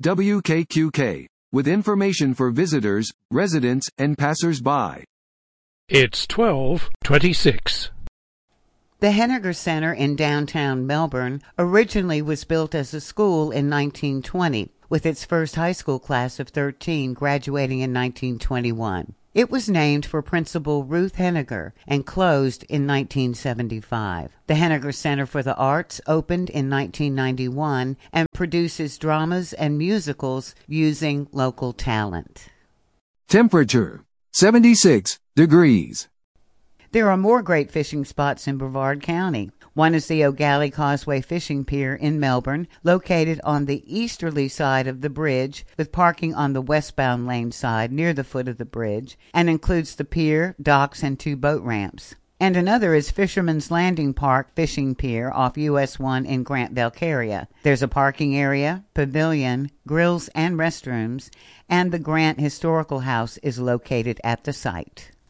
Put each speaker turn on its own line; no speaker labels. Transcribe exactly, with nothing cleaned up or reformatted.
W K Q K, with information for visitors, residents, and passers-by.
It's twelve twenty-six.
The Henniger Center in downtown Melbourne originally was built as a school in nineteen twenty, with its first high school class of thirteen graduating in nineteen twenty-one. It was named for Principal Ruth Henniger and closed in nineteen seventy-five. The Henniger Center for the Arts opened in nineteen ninety-one and produces dramas and musicals using local talent.
Temperature, seventy-six degrees.
There are more great fishing spots in Brevard County. One is the O'Galley Causeway Fishing Pier in Melbourne, located on the easterly side of the bridge, with parking on the westbound lane side near the foot of the bridge, and includes the pier, docks, and two boat ramps. And another is Fisherman's Landing Park Fishing Pier off U S one in Grant Belcaria. There's a parking area, pavilion, grills and restrooms, and the Grant Historical House is located at the site.